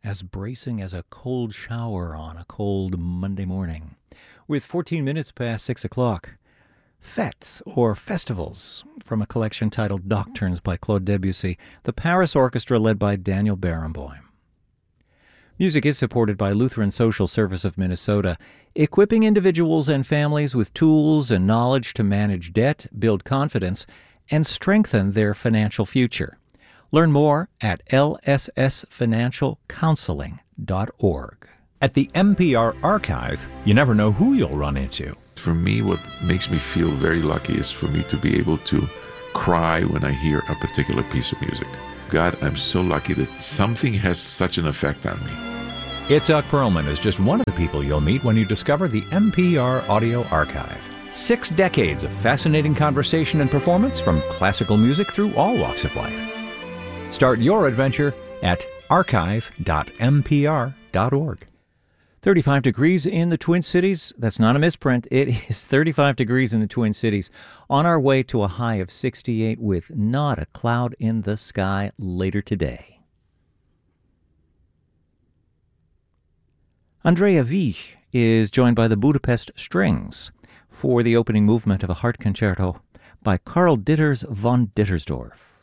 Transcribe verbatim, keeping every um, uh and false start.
as bracing as a cold shower on a cold Monday morning. With fourteen minutes past six o'clock, Fêtes, or Festivals, from a collection titled Nocturnes by Claude Debussy, the Paris Orchestra led by Daniel Barenboim. Music is supported by Lutheran Social Service of Minnesota, equipping individuals and families with tools and knowledge to manage debt, build confidence, and strengthen their financial future. Learn more at l s s financial counseling dot org. At the N P R Archive, you never know who you'll run into. For me, what makes me feel very lucky is for me to be able to cry when I hear a particular piece of music. God, I'm so lucky that something has such an effect on me. Itzhak Perlman is just one of the people you'll meet when you discover the N P R Audio Archive. Six decades of fascinating conversation and performance from classical music through all walks of life. Start your adventure at archive dot n p r dot org. thirty-five degrees in the Twin Cities. That's not a misprint. It is thirty-five degrees in the Twin Cities. On our way to a high of sixty-eight with not a cloud in the sky later today. Andrea Wieck is joined by the Budapest Strings for the opening movement of a Hardt concerto by Karl Ditters von Dittersdorf.